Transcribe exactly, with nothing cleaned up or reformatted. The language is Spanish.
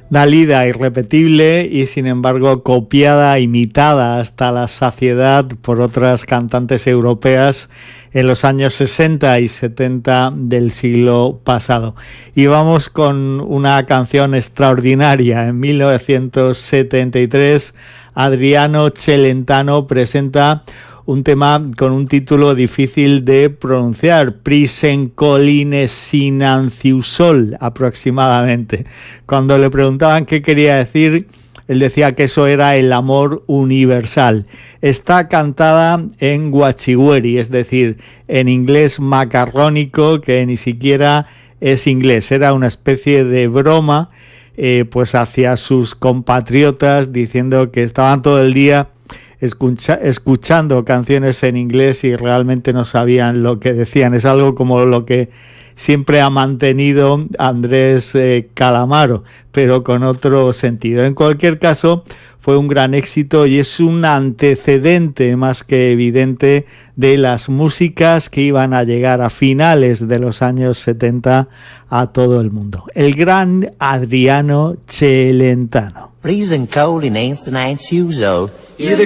Dalida, irrepetible y sin embargo copiada, imitada hasta la saciedad por otras cantantes europeas en los años sesenta y setenta del siglo pasado. Y vamos con una canción extraordinaria. En mil novecientos setenta y tres, Adriano Celentano presenta un tema con un título difícil de pronunciar, Prisencolines Sinanciusol, aproximadamente. Cuando le preguntaban qué quería decir, él decía que eso era el amor universal. Está cantada en guachihueri, es decir, en inglés macarrónico, que ni siquiera es inglés. Era una especie de broma eh, pues hacia sus compatriotas, diciendo que estaban todo el día Escucha, escuchando canciones en inglés y realmente no sabían lo que decían. Es algo como lo que siempre ha mantenido Andrés eh, Calamaro, pero con otro sentido. En cualquier caso, fue un gran éxito y es un antecedente más que evidente de las músicas que iban a llegar a finales de los años setenta a todo el mundo. El gran Adriano Celentano. Freezing cold in Ain't Night Shoes,